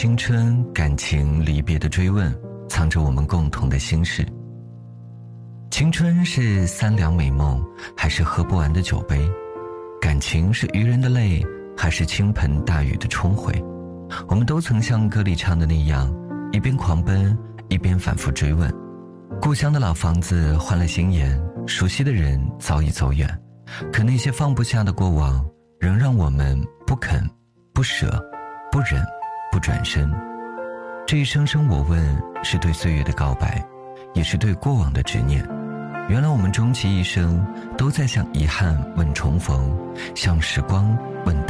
青春、感情、离别的追问，藏着我们共同的心事。青春是三两美梦，还是喝不完的酒杯？感情是渔人的泪，还是倾盆大雨的冲回？我们都曾像歌里唱的那样，一边狂奔，一边反复追问。故乡的老房子换了新颜，熟悉的人早已走远，可那些放不下的过往，仍让我们不肯、不舍、不忍、不转身。这一声声我问，是对岁月的告白，也是对过往的执念。原来我们终其一生，都在向遗憾问重逢，向时光问